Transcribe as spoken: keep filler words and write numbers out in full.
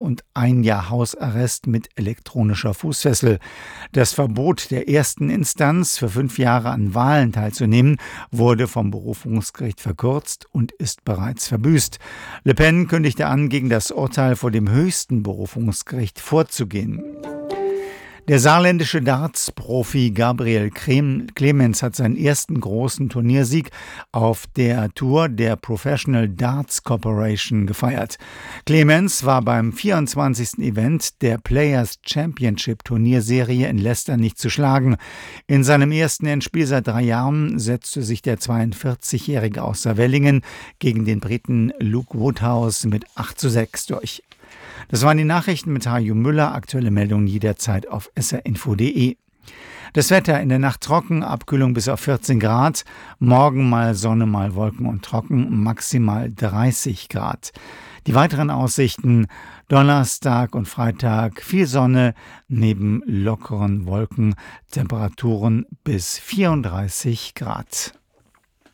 und ein Jahr Hausarrest mit elektronischer Fußfessel. Das Verbot der ersten Instanz, für fünf Jahre an Wahlen teilzunehmen, wurde vom Berufungsgericht verkürzt und ist bereits verbüßt. Le Pen kündigte an, gegen das Urteil vor dem höchsten Berufungsgericht vorzugehen. Der saarländische Darts-Profi Gabriel Clemens hat seinen ersten großen Turniersieg auf der Tour der Professional Darts Corporation gefeiert. Clemens war beim vierundzwanzigsten Event der Players Championship Turnierserie in Leicester nicht zu schlagen. In seinem ersten Endspiel seit drei Jahren setzte sich der zweiundvierzigjährige aus Saarwellingen gegen den Briten Luke Woodhouse mit acht zu sechs durch. Das waren die Nachrichten mit Hajo Müller. Aktuelle Meldungen jederzeit auf s r info punkt d e. Das Wetter in der Nacht trocken, Abkühlung bis auf vierzehn Grad. Morgen mal Sonne, mal Wolken und trocken, maximal dreißig Grad. Die weiteren Aussichten: Donnerstag und Freitag viel Sonne, neben lockeren Wolken, Temperaturen bis vierunddreißig Grad.